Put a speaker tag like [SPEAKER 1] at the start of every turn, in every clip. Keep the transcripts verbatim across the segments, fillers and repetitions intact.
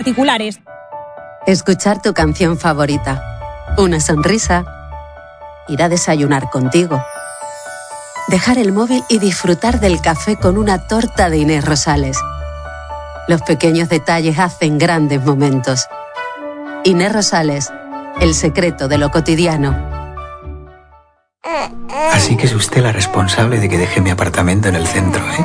[SPEAKER 1] particulares.
[SPEAKER 2] Escuchar tu canción favorita, una sonrisa, ir a desayunar contigo, dejar el móvil y disfrutar del café con una torta de Inés Rosales. Los pequeños detalles hacen grandes momentos. Inés Rosales, el secreto de lo cotidiano.
[SPEAKER 3] Así que es usted la responsable de que deje mi apartamento en el centro, ¿eh?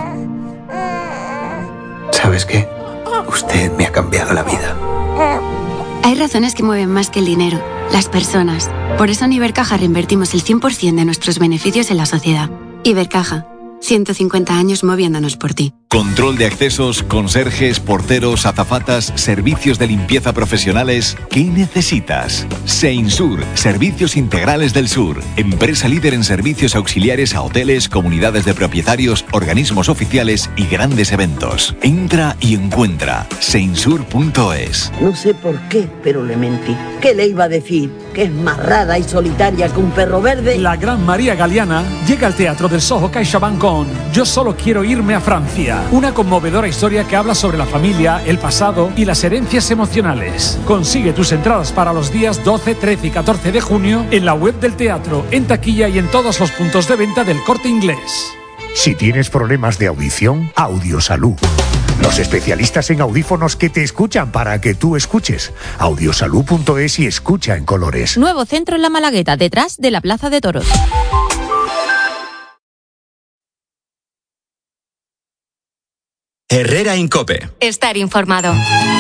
[SPEAKER 3] ¿Sabes qué? Usted me ha cambiado la vida.
[SPEAKER 4] Hay razones que mueven más que el dinero, las personas. Por eso en Ibercaja reinvertimos el cien por ciento de nuestros beneficios en la sociedad. Ibercaja, ciento cincuenta años moviéndonos por ti.
[SPEAKER 5] Control de accesos, conserjes, porteros, azafatas, servicios de limpieza profesionales. ¿Qué necesitas? Seinsur, Servicios Integrales del Sur. Empresa líder en servicios auxiliares a hoteles, comunidades de propietarios, organismos oficiales y grandes eventos. Entra y encuentra seinsur punto es.
[SPEAKER 6] No sé por qué, pero le mentí. ¿Qué le iba a decir? Que es más rara y solitaria que un perro verde.
[SPEAKER 7] La gran María Galeana llega al Teatro del Soho CaixaBank con Yo solo quiero irme a Francia. Una conmovedora historia que habla sobre la familia, el pasado y las herencias emocionales. Consigue tus entradas para los días doce, trece y catorce de junio en la web del teatro, en taquilla y en todos los puntos de venta del Corte Inglés.
[SPEAKER 8] Si tienes problemas de audición, Audiosalud. Los especialistas en audífonos que te escuchan para que tú escuches. audiosalud punto es y escucha en colores.
[SPEAKER 9] Nuevo centro en La Malagueta, detrás de la Plaza de Toros.
[SPEAKER 10] Herrera Incope.
[SPEAKER 4] Estar informado.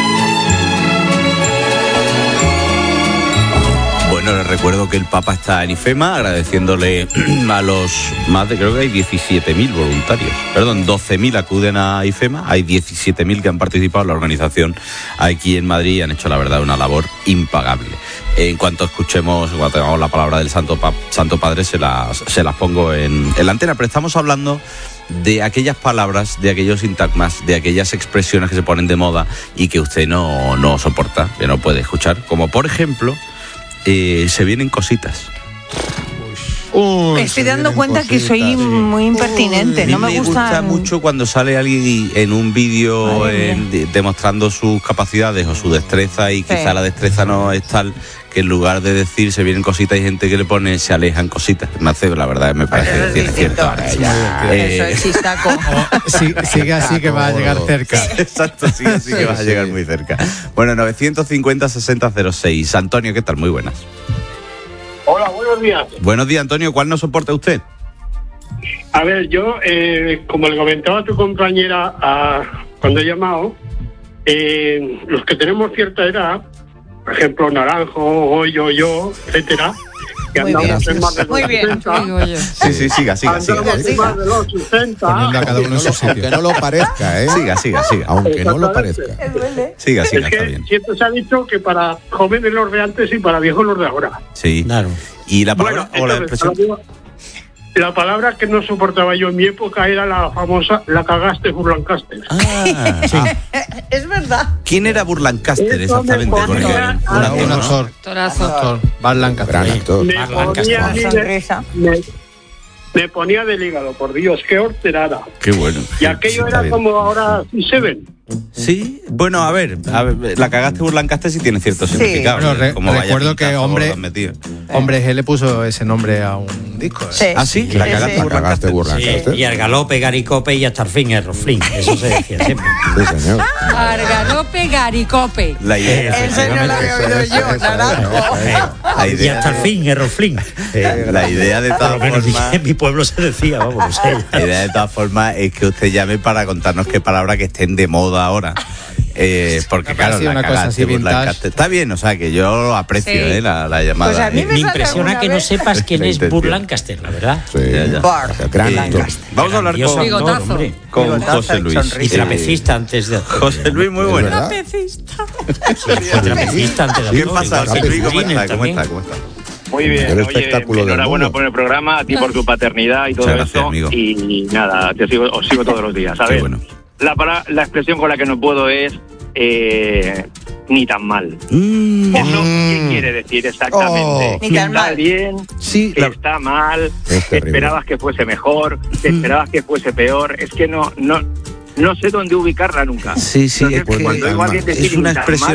[SPEAKER 11] Bueno, les recuerdo que el Papa está en IFEMA, agradeciéndole a los más de, creo que hay diecisiete mil voluntarios. Perdón, doce mil acuden a IFEMA, hay diecisiete mil que han participado en la organización aquí en Madrid y han hecho, la verdad, una labor impagable. En cuanto escuchemos, cuando tengamos la palabra del Santo, pa- Santo Padre, se las, se las pongo en, en la antena, pero estamos hablando de aquellas palabras, de aquellos sintagmas, de aquellas expresiones que se ponen de moda y que usted no, no soporta, que no puede escuchar, como por ejemplo, eh, se vienen cositas.
[SPEAKER 12] Uy, me estoy dando cuenta cositas, que soy sí. muy impertinente. Uy, no me, me gusta.
[SPEAKER 11] gusta mucho cuando sale alguien en un vídeo en, de, demostrando sus capacidades o su destreza y sí. quizá la destreza no es tal que en lugar de decir se vienen cositas hay gente que le pone se alejan cositas. Me hace, la verdad, me parece que tiene cierto arte.
[SPEAKER 12] Eh, Eso es chistaco.
[SPEAKER 13] Sí, sigue así que va a llegar cerca.
[SPEAKER 11] Exacto, sigue así que va a llegar muy cerca. Bueno, novecientos cincuenta, sesenta cero seis. Antonio, ¿qué tal? Muy buenas.
[SPEAKER 14] Hola, buenos días.
[SPEAKER 11] Buenos días, Antonio. ¿Cuál no soporta usted?
[SPEAKER 14] A ver, yo, eh, como le comentaba a tu compañera a, cuando he llamado, eh, los que tenemos cierta edad, por ejemplo, Naranjo, Goyo, yo, etcétera, que
[SPEAKER 12] muy
[SPEAKER 14] andamos
[SPEAKER 12] bien.
[SPEAKER 14] en más de los
[SPEAKER 12] muy bien.
[SPEAKER 14] sesenta.
[SPEAKER 11] Sí, sí, siga, siga, siga.
[SPEAKER 14] Andamos en más de los sesenta.
[SPEAKER 13] Poniendo a cada uno en su sitio.
[SPEAKER 15] Aunque no lo parezca, ¿eh?
[SPEAKER 11] Siga, siga, siga.
[SPEAKER 15] Aunque no lo parezca.
[SPEAKER 11] Siga, siga,
[SPEAKER 14] es que
[SPEAKER 11] está bien.
[SPEAKER 14] siempre se ha dicho que para jóvenes los de antes y para viejos los de ahora.
[SPEAKER 11] Sí, claro. ¿Y la palabra
[SPEAKER 14] bueno,
[SPEAKER 11] o la
[SPEAKER 14] entonces,
[SPEAKER 11] expresión?
[SPEAKER 14] La palabra que no soportaba yo en mi época era la famosa la cagaste Burlancaster.
[SPEAKER 11] Ah, sí.
[SPEAKER 12] Es verdad.
[SPEAKER 11] ¿Quién era Burlancaster exactamente?
[SPEAKER 14] Porque
[SPEAKER 13] un actor.
[SPEAKER 12] Actorazo.
[SPEAKER 13] Barlancaster.
[SPEAKER 15] Gran actor.
[SPEAKER 14] Me ponía, de, me, me ponía del hígado, por Dios, qué horterada.
[SPEAKER 11] Qué bueno.
[SPEAKER 14] Y aquello era como ahora Seven.
[SPEAKER 11] Sí, bueno, a ver, a ver, la cagaste Burlancaster sí tiene cierto sí. significado.
[SPEAKER 13] Bueno, re-
[SPEAKER 11] como
[SPEAKER 13] recuerdo que hombre, hombre G le puso ese nombre a un disco. ¿eh?
[SPEAKER 12] Sí.
[SPEAKER 11] ¿Ah, sí?
[SPEAKER 15] La cagaste, la cagaste Burlancaster.
[SPEAKER 16] Sí, y al galope, garicope y hasta el fin, el roflín. Eso se decía siempre.
[SPEAKER 15] Sí, señor.
[SPEAKER 9] Argalope, garicope.
[SPEAKER 11] La idea.
[SPEAKER 12] Ese no lo había oído yo, Naranjo.
[SPEAKER 11] La idea
[SPEAKER 16] y hasta el fin, el roflín.
[SPEAKER 11] La idea de todas formas.
[SPEAKER 16] En mi pueblo se decía, vamos, no sé.
[SPEAKER 11] La idea de todas formas es que usted llame para contarnos qué palabras que estén de moda ahora. Eh, porque claro, la
[SPEAKER 13] una cosa así
[SPEAKER 11] Burlancaster está bien, o sea que yo lo aprecio,
[SPEAKER 12] sí.
[SPEAKER 11] eh, la, la llamada.
[SPEAKER 12] Pues a mí
[SPEAKER 16] me, me impresiona que vez. no sepas quién es
[SPEAKER 11] intención.
[SPEAKER 16] Burlancaster, la verdad.
[SPEAKER 15] Sí.
[SPEAKER 11] Ya, ya.
[SPEAKER 15] Gran actor.
[SPEAKER 11] Vamos a hablar con,
[SPEAKER 9] Bigotazo.
[SPEAKER 11] no, con
[SPEAKER 12] Bigotazo
[SPEAKER 11] José Luis.
[SPEAKER 16] Y trapecista antes de hacer.
[SPEAKER 11] José Luis, muy bueno.
[SPEAKER 12] Trapecista.
[SPEAKER 16] Trapecista antes de
[SPEAKER 11] ¿Qué pasa, José Luis? ¿Cómo está? ¿Cómo
[SPEAKER 16] también.
[SPEAKER 11] está? ¿Cómo está?
[SPEAKER 14] Muy bien,
[SPEAKER 15] El
[SPEAKER 14] oye,
[SPEAKER 15] espectáculo del
[SPEAKER 14] enhorabuena
[SPEAKER 15] mundo.
[SPEAKER 14] por el programa, a ti por tu paternidad y todo
[SPEAKER 11] Muchas gracias,
[SPEAKER 14] eso.
[SPEAKER 11] amigo.
[SPEAKER 14] Y nada, te sigo, os sigo todos los días, ¿sabes?
[SPEAKER 11] Qué bueno.
[SPEAKER 14] La, para, la expresión con la que no puedo es eh, ni tan mal.
[SPEAKER 11] Mm.
[SPEAKER 14] ¿Eso qué quiere decir exactamente?
[SPEAKER 15] Oh.
[SPEAKER 12] Ni tan
[SPEAKER 14] está
[SPEAKER 12] mal.
[SPEAKER 14] bien,
[SPEAKER 11] Sí,
[SPEAKER 14] que
[SPEAKER 11] la-
[SPEAKER 14] está mal,
[SPEAKER 15] Es
[SPEAKER 14] que
[SPEAKER 15] terrible.
[SPEAKER 14] esperabas que fuese mejor, que esperabas que fuese peor. Es que no, no, no sé dónde ubicarla nunca.
[SPEAKER 11] Sí, sí,
[SPEAKER 14] Entonces,
[SPEAKER 11] es que
[SPEAKER 14] cuando oigo a alguien decir
[SPEAKER 11] es una
[SPEAKER 14] ni tan
[SPEAKER 11] expresión